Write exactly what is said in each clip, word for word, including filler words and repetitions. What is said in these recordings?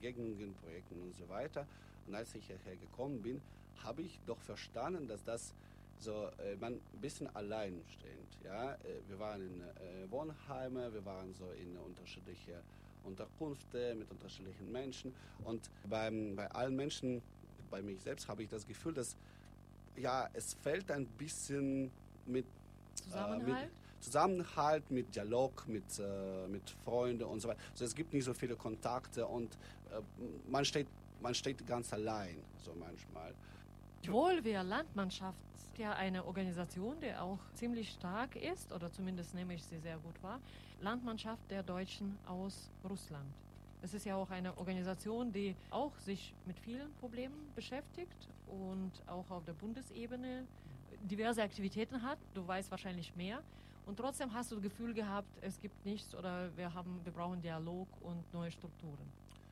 Begegnungen, Projekten und so weiter. Und als ich hierher gekommen bin, habe ich doch verstanden, dass das so äh, man ein bisschen allein steht. Ja? Äh, wir waren in äh, Wohnheime, wir waren so in unterschiedliche Unterkünfte mit unterschiedlichen Menschen. Und beim, bei allen Menschen, bei mir selbst, habe ich das Gefühl, dass ja, es fällt ein bisschen mit Zusammenhalt? Äh, mit Zusammenhalt, mit Dialog, mit, äh, mit Freunden und so weiter. Also es gibt nicht so viele Kontakte und äh, man, steht, man steht ganz allein, so manchmal. Wohlwehr Landmannschaft ist ja eine Organisation, die auch ziemlich stark ist, oder zumindest nehme ich sie sehr gut wahr. Landmannschaft der Deutschen aus Russland. Es ist ja auch eine Organisation, die auch sich mit vielen Problemen beschäftigt und auch auf der Bundesebene diverse Aktivitäten hat. Du weißt wahrscheinlich mehr. Und trotzdem hast du das Gefühl gehabt, es gibt nichts oder wir, haben, wir brauchen Dialog und neue Strukturen.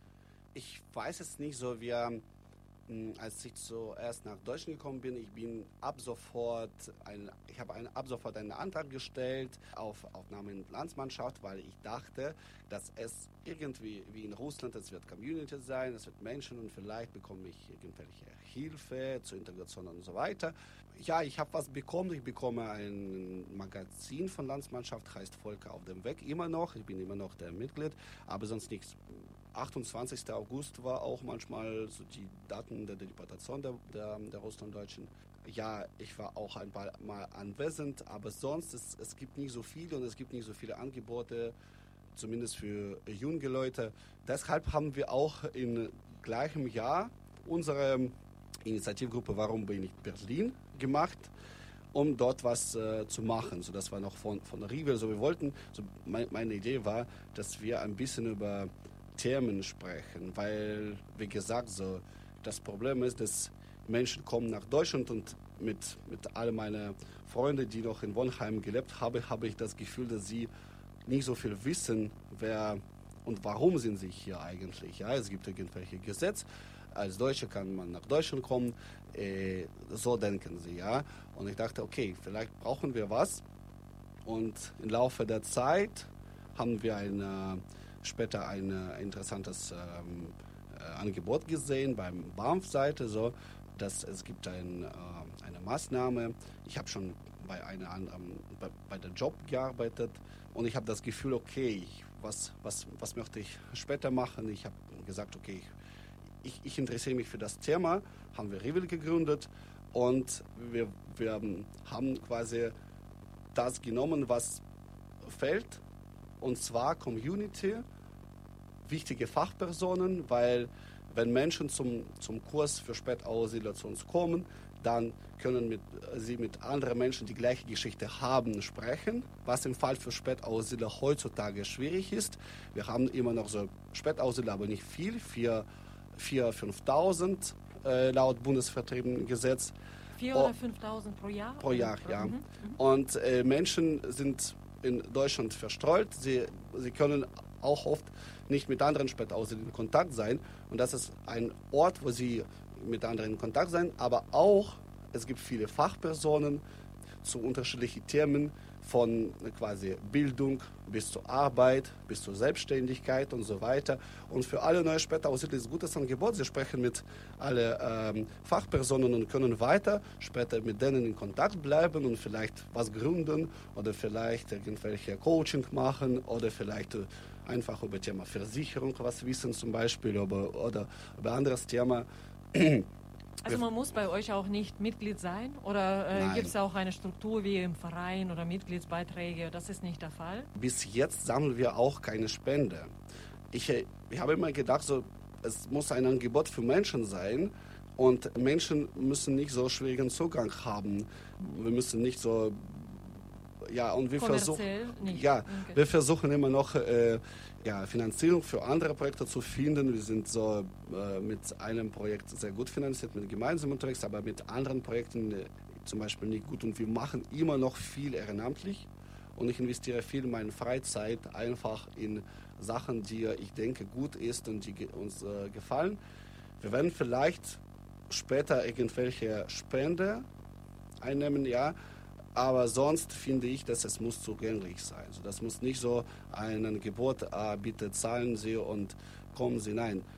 Ich weiß es nicht so. Wir, als ich zuerst nach Deutschland gekommen bin, ich bin ab sofort, ein, ich habe ein, ab sofort einen Antrag gestellt auf Aufnahme in Landsmannschaft, weil ich dachte, dass es irgendwie wie in Russland, es wird Community sein, es wird Menschen und vielleicht bekomme ich irgendwelche Hilfe zur Integration und so weiter. Ja, ich habe was bekommen. Ich bekomme ein Magazin von Landsmannschaft, heißt Volker auf dem Weg, immer noch. Ich bin immer noch der Mitglied, aber sonst nichts. achtundzwanzigster August war auch manchmal so die Daten der Deportation der, der, der Russlanddeutschen. Ja, ich war auch ein paar Mal anwesend, aber sonst, es, es gibt nicht so viele und es gibt nicht so viele Angebote, zumindest für junge Leute. Deshalb haben wir auch im gleichen Jahr unsere Initiativgruppe Warum bin ich Berlin gemacht, um dort was äh, zu machen. So, das war noch von, von Riegel. So, wir wollten, so mein, meine Idee war, dass wir ein bisschen über Themen sprechen, weil, wie gesagt, so, das Problem ist, dass Menschen kommen nach Deutschland und mit, mit all meinen Freunden, die noch in Wohnheim gelebt haben, habe ich das Gefühl, dass sie nicht so viel wissen, wer und warum sind sie hier eigentlich. Ja, es gibt irgendwelche Gesetze. Als Deutsche kann man nach Deutschland kommen, äh, so denken sie, ja. Und ich dachte, okay, vielleicht brauchen wir was. Und im Laufe der Zeit haben wir ein, äh, später ein äh, interessantes ähm, äh, Angebot gesehen beim B A M F-Seite, so, dass es gibt ein, äh, eine Maßnahme. Ich habe schon bei einer anderen, bei, bei der Job gearbeitet und ich habe das Gefühl, okay, was, was, was möchte ich später machen? Ich habe gesagt, okay, Ich, ich interessiere mich für das Thema, haben wir Rivel gegründet und wir, wir haben quasi das genommen, was fällt, und zwar Community, wichtige Fachpersonen, weil wenn Menschen zum, zum Kurs für Spätaussiedler zu uns kommen, dann können mit, sie mit anderen Menschen, die gleiche Geschichte haben, sprechen, was im Fall für Spätaussiedler heutzutage schwierig ist. Wir haben immer noch so Spätaussiedler, aber nicht viel, vier viertausend, fünftausend äh, laut Bundesvertriebenengesetz. viertausend oder fünftausend pro Jahr? Pro Jahr, ja. Mhm. Und äh, Menschen sind in Deutschland verstreut. Sie, sie können auch oft nicht mit anderen Spätaussiedlern in Kontakt sein. Und das ist ein Ort, wo sie mit anderen in Kontakt sein. Aber auch, es gibt viele Fachpersonen zu unterschiedlichen Themen, von quasi Bildung bis zur Arbeit, bis zur Selbstständigkeit und so weiter. Und für alle neue Spätaussiedler ist ein gutes Angebot. Sie sprechen mit allen ähm, Fachpersonen und können weiter später mit denen in Kontakt bleiben und vielleicht was gründen oder vielleicht irgendwelche Coaching machen oder vielleicht äh, einfach über Thema Versicherung was wissen zum Beispiel oder, oder über anderes Thema. Also man muss bei euch auch nicht Mitglied sein oder äh, gibt es auch eine Struktur wie im Verein oder Mitgliedsbeiträge? Das ist nicht der Fall? Bis jetzt sammeln wir auch keine Spende. Ich, ich habe immer gedacht, so, es muss ein Angebot für Menschen sein und Menschen müssen nicht so schwierigen Zugang haben. Wir müssen nicht so... Ja, und wir versuchen, ja, okay. wir versuchen immer noch äh, ja, Finanzierung für andere Projekte zu finden. Wir sind so äh, mit einem Projekt sehr gut finanziert, mit gemeinsam unterwegs, aber mit anderen Projekten äh, zum Beispiel nicht gut. Und wir machen immer noch viel ehrenamtlich. Und ich investiere viel in meine Freizeit einfach in Sachen, die ich denke gut ist und die uns äh, gefallen. Wir werden vielleicht später irgendwelche Spende einnehmen, ja. Aber sonst finde ich, dass es muss zugänglich sein. Also das muss nicht so ein Angebot, äh, bitte zahlen Sie und kommen Sie. Nein,